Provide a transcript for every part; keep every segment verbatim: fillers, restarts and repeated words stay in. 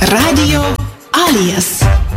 Radio Alijas.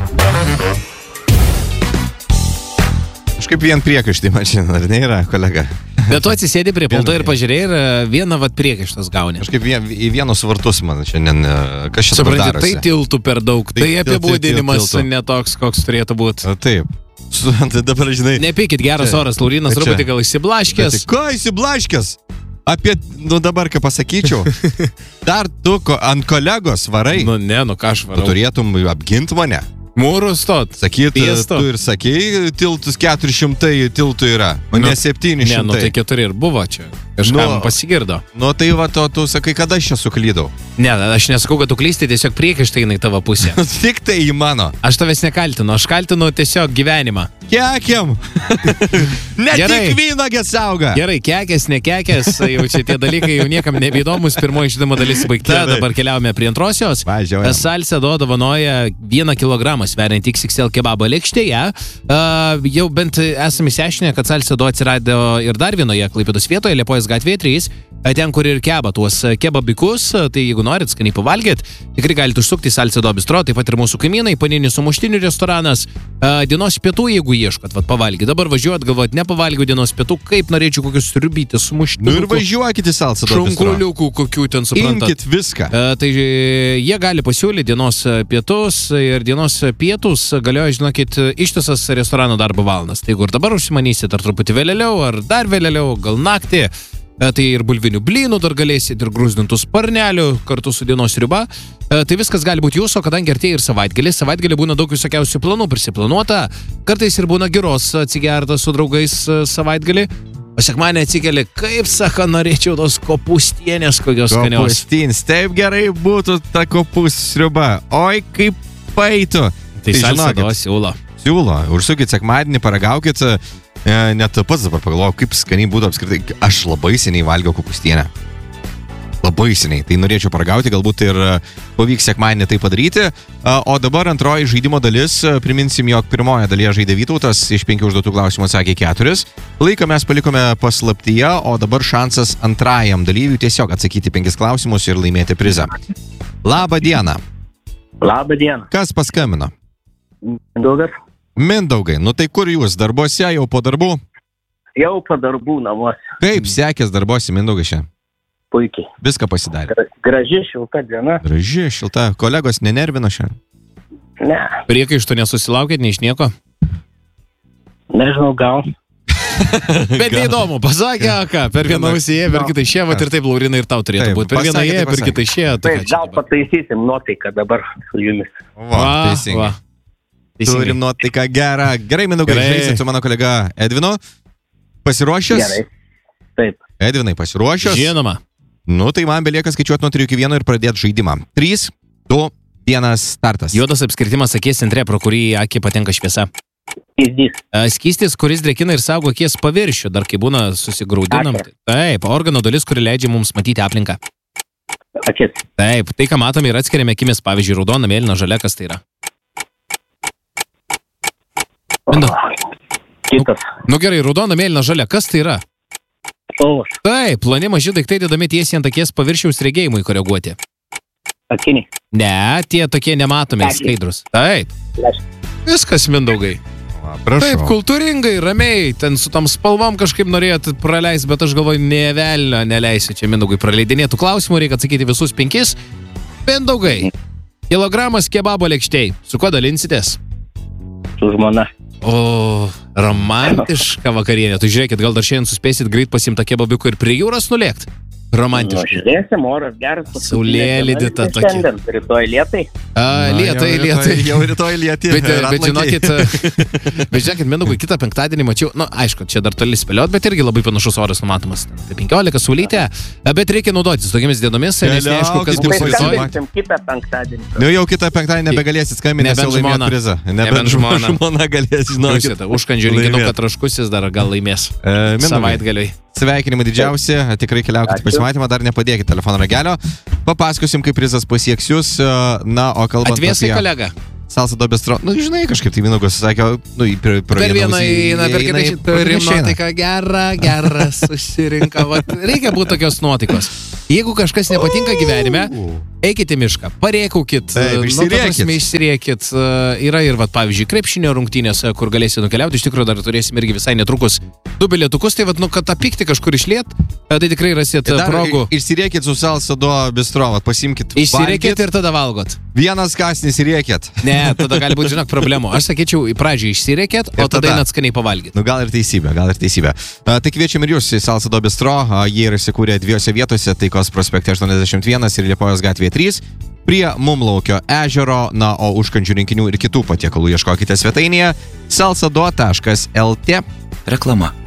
Kažkaip vien priekaištį man šiandien, ar ne yra, kolega? Bet tu atsisėdi prie pulto ir pažiūrėjai ir vieną vat priekaištas gauni. Kažkaip vien, į vienus vartus man šiandien, kas šis dabar darosi. Tai tiltų per daug, tai, tai apibūdinimas netoks, koks turėtų būti. Taip. Tai dabar, žinai... Nepykit, geras čia, oras, Laurinas, truputį gal išsiblaškęs. Ką išsiblaškęs? Apie, nu dabar ką pasakyčiau, dar tu ko, ant kolegos varai. Nu ne, nu ką aš varau. Tu turėtum apginti mane. Mūrų stot. Sakyt, tu ir sakei, tiltus keturi šimtai tiltų yra, o nu, ne septyni šimtai. Ne, nu tai keturi ir buvo čia. Kažkam nu, pasigirdo. Nu tai va, to, tu sakai, kada aš čia suklydau. Ne, aš nesakau, kad tu klysti, tiesiog priekaištai eina į tavo pusę. Tik tai į mano. Aš tavęs nekaltinu, aš kaltinu tiesiog gyvenimą. Kekiam. Ne Gerai. Tik vynogės auga. Gerai, kekės, ne kekės, jau čia tie dalykai jau niekam nebeįdomus. Pirmoji žaidimo dalis baigta, dabar keliaujame prie antrosios. Salsa dovanoja vieną kilogramą sveriant iks iks el kebabo lėkštėje. Uh, jau bent esame išsiaiškinę, kad Salsa do atsirado ir dar vienoje Klaipėdos vietoje, Liepojos gatvėje trys. Ten, kur ir keba tuos kebabikus, tai jeigu norit skaniai pavalgyti, tikrai galite užsukti į Salsa do bistro, taip pat ir mūsų kaimynai, Paninių sumuštinių restoranas. Dienos pietų, jeigu ieškot, vat pavalgyti. Dabar važiuot, galvot, nepavalgiau dienos pietų, kaip norėčiau kokius sriubytis, sumuštinių. Nu ir važiuokit į Salsa do bistro. Šunkuliukų, kokių ten suprantat. Imkit viską. Tai jie gali pasiūlyti dienos pietus ir dienos pietus galioja, žinokit, ištisas restorano darbo valandas. Tai jeigu ir dabar užsimanysit, ar truputį vėliau, ar dar vėliau, gal naktį, tai ir bulvinių blynų dar galėsit, ir grūzdintų sparnelių kartu su dienos sriuba. Tai viskas gali būti jūsų, kadangi artėja ir savaitgalį. Savaitgalį būna daug visokiausių planų prisiplanuota. Kartais ir būna giros atsigerta su draugais savaitgalį. O sekmanį atsikeli, kaip sako, norėčiau tos kopūstienės kokios skanios. Kopūstins, taip gerai būtų ta kopūstų sriuba. Oi, kaip paitų. Tai Salsa do siūlo. Siūlo. Užsukit sekmadienį, paragaukit. Net pats dabar pagalvojau, kaip skaniai būtų apskritai. Aš labai seniai valgiau kopūstienę. Labai seniai. Tai norėčiau paragauti, galbūt ir pavyks sekmadienį tai padaryti. O dabar antroji žaidimo dalis. Priminsim, jog pirmoje dalyje žaidė Vytautas, iš penkių užduotų klausimų atsakė keturis. Laiką mes palikome paslaptyje, o dabar šansas antrajam dalyviui tiesiog atsakyti penkis klausimus ir laimėti prizą. Labą dieną. Labą dieną. Kas paskambino? Mindaugas. Mindaugai, nu tai kur jūs, darbuose, jau po darbų? Jau po darbų namuose. Kaip sekės darbuose, Mindaugai, šiandien? Puikiai. Viską pasidarė. Gra- graži, šilta diena. Graži, šilta. Kolegos nenervino šiandien? Ne, Priekaištų nesusilaukėt, nei iš nieko? nežinau, gal. Bet neįdomu, pasakė, ką, per vieną ausį ėjo, per kitą išėjo, vat ir taip, Laurina, ir tau turėtų Taip, būti. Per vieną pasakė, ėjo, per pasakė. kitą išėjo. tai Taip, ką čia gal dabar? pataisysim nuotaiką dabar su jumis. Va, teisingai. Teisingai. Turim nuotaiką gerą. Gerai, Mindaugai, Gerai. žaisit su mano kolega Edvinu. Pasiruošęs? Gerai. Taip. Edvinai, pasiruošęs? Žinoma. Nu, tai man belieka skaičiuoti nuo trijų iki vieno ir pradėti žaidimą. trys, du, vienas, startas. Juodas apskritimas akies centre, pro kurį į akį patenka šviesa. Įzdys. E, Skystis, kuris drėkina ir saugo akies paviršių, dar kai būna susigraudinam. Akį. Taip, organo dalis, kuri leidžia mums matyti aplinką. Akis. Taip, tai ką matome ir atskiriame akimis, pavyzdžiui, raudona, mėlyna, žalia, kas tai yra. Mindau. Kitas. Nu gerai, raudona, mėlyna, žalia, kas tai yra? Spalvos. Taip, ploni maži daiktai dedami tiesiai ant akies paviršiaus regėjimui koreguoti. Akiniai. Ne, tie tokie nematomi, Akys. skaidrus. Taip, Lęšiai. viskas, Mindaugai. Va, prašau. Taip, kultūringai, ramiai, ten su tom spalvom kažkaip norėjot praleisti, bet aš galvoju, ne velnio neleisiu čia Mindaugui praleidinėtų klausimų, reikia atsakyti visus penkis. Mindaugai, kilogramas kebabo lėkštėj, su kuo dalinsitės? Su žmona. O, romantiška vakarienė. Tu žiūrėkit, gal dar šiandien suspėsit greit pasimtą kebabiuką ir prie jūros nulėkt? Nu, Romantiška. žiūrėsim, oras geras. Saulėlydį tą tokį. Šiandien, rytoj lietai. A, Na, lietai, jau lietai. Jau rytoj lieti. Bet, bet ratlankiai. žinokit, bet žinokit, Mindaugai, kitą penktadienį mačiau, nu, aišku, čia dar toli spėliot, bet irgi labai panašus oras numatomas. Apie penkiolika saulytė, bet reikia naudotis tokiamis dienomis, nes neaišku, kas Keliaukit, bus Tai Bus rytoj. skambinsim kitą penktadienį. Nu jau kitą penktadienį nebegalėsit skambinti, nes jau Nebent laimėjot žmona. prizą. Nebent žmona. žmona galės, žinokit. Žiūrėkite, užkandžių rinkinų, Laimėt. kad raškusis dar gal laimės E, Mindaugai, savaitgaliui. sveikinimai didžiausi, tikrai keliaukite Ačiū. pasimatymą, dar nepadėkite telefono ragelio. Papasakosim, kaip prizas pasieks jūs. e, Na, o kalbant Atvėsai, apie kolega. Salsa do bistro, nu žinai, kažkaip tai Mindaugas sakė, nu, į per, per, Per vieną įeina, per kitą į- turim išeina. nuotaiką gerą, gerą, susirinka. Vat, reikia būti tokios nuotaikos. Jeigu kažkas nepatinka gyvenime, Eikite į mišką, pareikaukit, Taip, nu, ta išsiriekit. prasme, išsiriekit. Yra ir, vat, pavyzdžiui, krepšinio rungtynėse, kur galėsite nukeliauti, iš tikrųjų dar turėsim irgi visai netrukus du bilietukus, tai vat, nu, kad tą pyktį kažkur išliet, tai tikrai rasit Dar progų. Išsiriekit su Salsa do bistro, vat, pasimkit. Išsiriekit valgyt. ir tada valgot. Vienas kasnis įriekit. Ne, tada gali būti, žinok, problemų. Aš sakyčiau, į pradžią išsiriekit, o Ir tada tada. einat skaniai pavalgyti. Nu, gal ir teisybė, gal ir teisybė. A, tai kviečiam ir jūs į Salsa do bistro. A, jie yra įsikūrę dviejose vietose, Taikos prospekte aštuoniasdešimt vienas ir Liepojos gatvėje trys. Prie Mumlaukio ežero, na, o užkandžių rinkinių ir kitų patiekalų ieškokite svetainėje salsado taškas lt. Reklama.